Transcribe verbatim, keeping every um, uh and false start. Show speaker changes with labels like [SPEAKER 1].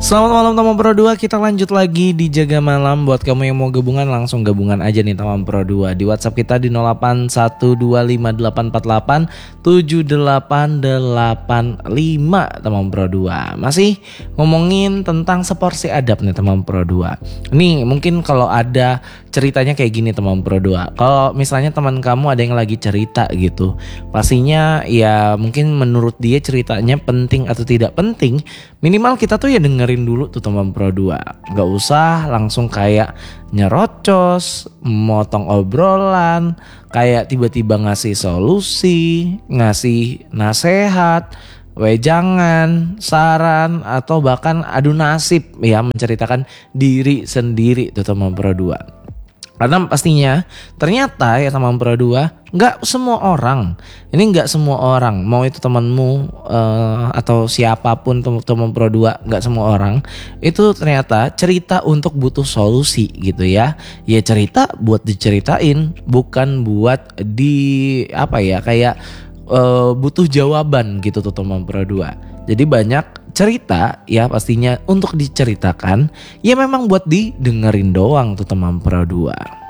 [SPEAKER 1] Selamat malam teman Pro dua, kita lanjut lagi di Jaga Malam. Buat kamu yang mau gabungan, langsung gabungan aja nih teman Pro dua. Di WhatsApp kita di nol delapan satu dua lima delapan empat delapan tujuh delapan delapan lima teman Pro dua. Masih ngomongin tentang seporsi adab nih teman Pro dua. Nih mungkin kalau ada ceritanya kayak gini teman Pro dua. Kalau misalnya teman kamu ada yang lagi cerita gitu, pastinya ya mungkin menurut dia ceritanya penting atau tidak penting, minimal kita tuh ya dengerin dulu tuh teman Pro dua. Gak usah langsung kayak nyerocos, motong obrolan, kayak tiba-tiba ngasih solusi, ngasih nasehat, wejangan, saran, atau bahkan adu nasib ya, menceritakan diri sendiri tuh teman Pro dua. Karena pastinya ternyata ya teman Pro dua, gak semua orang, ini gak semua orang, mau itu temanmu uh, atau siapapun teman Pro dua, gak semua orang itu ternyata cerita untuk butuh solusi gitu ya. Ya cerita buat diceritain, bukan buat di apa ya kayak uh, butuh jawaban gitu tuh teman Pro dua. Jadi banyak cerita ya pastinya untuk diceritakan, ya memang buat didengerin doang tuh teman Pro dua.